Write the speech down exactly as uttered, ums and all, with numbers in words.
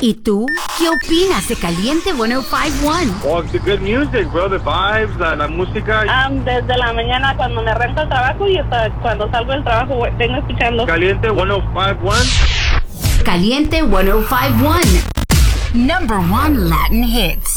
¿Y tú? ¿Qué opinas de Caliente ciento cinco punto uno? Oh, the good music, bro. The vibes, la, la música. Um, desde la mañana cuando me arranco el trabajo y hasta cuando salgo del trabajo vengo escuchando. Caliente ciento cinco punto uno. Caliente ciento cinco punto uno. Number one Latin hits.